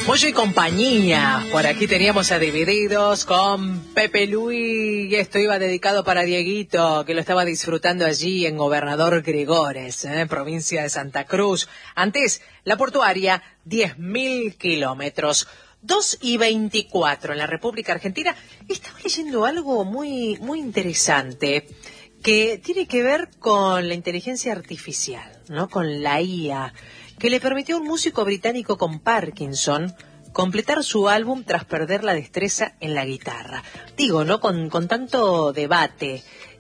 Pollo y compañía. Por aquí teníamos a Divididos con Pepe Luis. Esto iba dedicado para Dieguito, que lo estaba disfrutando allí en Gobernador Gregores, provincia de Santa Cruz. Antes, la portuaria, 10.000 kilómetros. 2:24 en la República Argentina. Estaba leyendo algo muy interesante que tiene que ver con la inteligencia artificial, ¿no? Con la IA, que le permitió a un músico británico con Parkinson completar su álbum tras perder la destreza en la guitarra. Digo, ¿no? Con tanto debate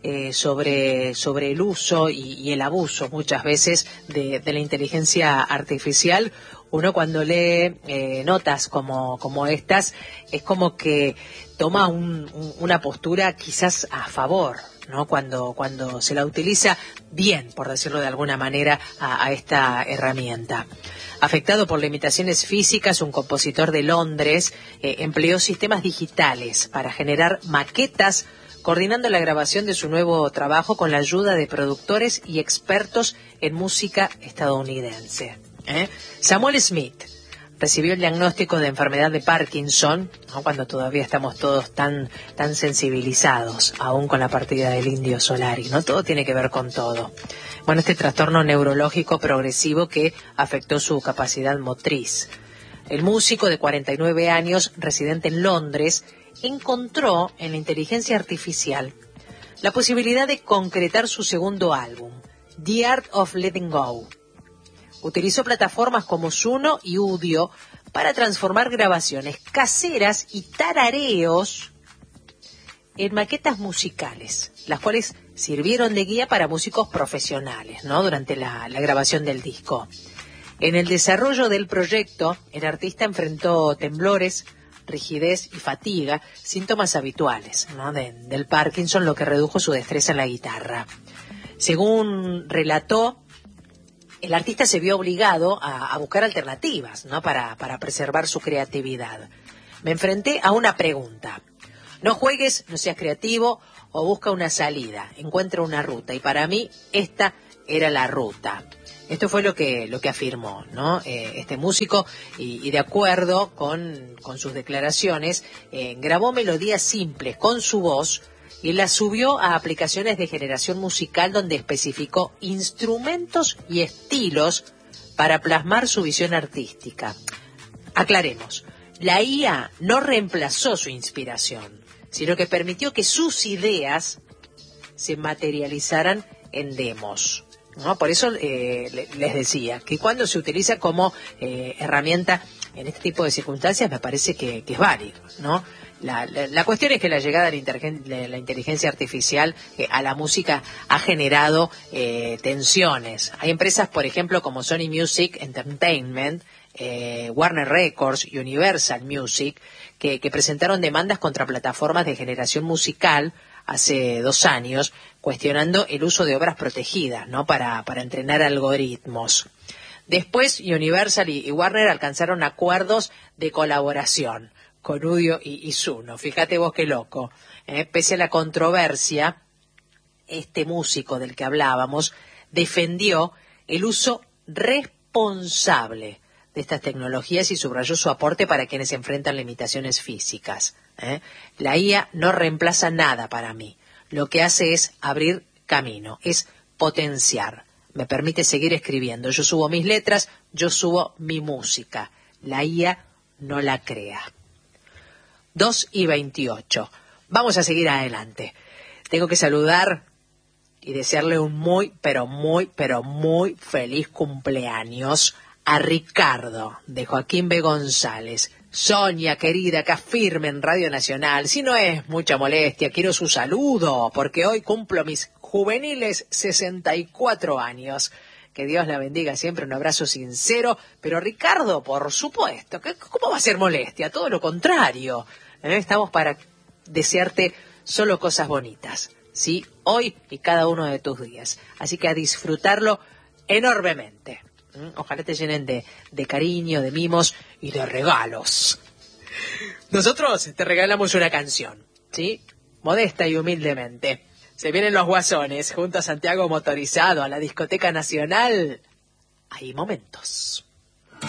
sobre el uso y el abuso muchas veces de la inteligencia artificial, uno cuando lee notas como estas, es como que toma una postura quizás a favor, ¿no? Cuando se la utiliza bien, por decirlo de alguna manera, a esta herramienta. Afectado por limitaciones físicas, un compositor de Londres empleó sistemas digitales para generar maquetas, coordinando la grabación de su nuevo trabajo con la ayuda de productores y expertos en música estadounidense. Samuel Smith recibió el diagnóstico de enfermedad de Parkinson, ¿no? Cuando todavía estamos todos tan sensibilizados, aún con la partida del Indio Solari, ¿no? Todo tiene que ver con todo. Bueno, este trastorno neurológico progresivo que afectó su capacidad motriz. El músico de 49 años, residente en Londres, encontró en la inteligencia artificial la posibilidad de concretar su segundo álbum, The Art of Letting Go. Utilizó plataformas como Suno y Udio para transformar grabaciones caseras y tarareos en maquetas musicales, las cuales sirvieron de guía para músicos profesionales, ¿no? Durante la grabación del disco. En el desarrollo del proyecto, el artista enfrentó temblores, rigidez y fatiga, síntomas habituales, ¿no? del Parkinson, lo que redujo su destreza en la guitarra. Según relató, el artista se vio obligado a buscar alternativas, ¿no? para preservar su creatividad. Me enfrenté a una pregunta. No juegues, no seas creativo, o busca una salida, encuentra una ruta. Y para mí, esta era la ruta. Esto fue lo que afirmó, ¿no? Este músico, y de acuerdo con sus declaraciones, grabó melodías simples con su voz y las subió a aplicaciones de generación musical donde especificó instrumentos y estilos para plasmar su visión artística. Aclaremos, la IA no reemplazó su inspiración, sino que permitió que sus ideas se materializaran en demos, ¿no? Por eso les decía que cuando se utiliza como herramienta en este tipo de circunstancias me parece que es válido, ¿no? La cuestión es que la llegada de la inteligencia artificial a la música ha generado tensiones. Hay empresas, por ejemplo, como Sony Music Entertainment, Warner Records y Universal Music, que presentaron demandas contra plataformas de generación musical hace 2 años, cuestionando el uso de obras protegidas, ¿no? para entrenar algoritmos. Después, Universal y Warner alcanzaron acuerdos de colaboración con Udio y Suno. Fíjate vos qué loco. Pese a la controversia, este músico del que hablábamos defendió el uso responsable de estas tecnologías y subrayó su aporte para quienes enfrentan limitaciones físicas. La IA no reemplaza nada para mí. Lo que hace es abrir camino, es potenciar. Me permite seguir escribiendo. Yo subo mis letras, yo subo mi música. La IA no la crea. 2:28. Vamos a seguir adelante. Tengo que saludar y desearle un muy feliz cumpleaños a Ricardo, de Joaquín B. González. Sonia, querida, acá firme en Radio Nacional. Si no es mucha molestia, quiero su saludo, porque hoy cumplo mis juveniles 64 años. Que Dios la bendiga siempre, un abrazo sincero. Pero Ricardo, por supuesto, ¿cómo va a ser molestia? Todo lo contrario. Estamos para desearte solo cosas bonitas, ¿sí? Hoy y cada uno de tus días. Así que a disfrutarlo enormemente. Ojalá te llenen de cariño, de mimos y de regalos. Nosotros te regalamos una canción, ¿sí? Modesta y humildemente. Se vienen los Guasones junto a Santiago Motorizado a la Discoteca Nacional. Hay momentos.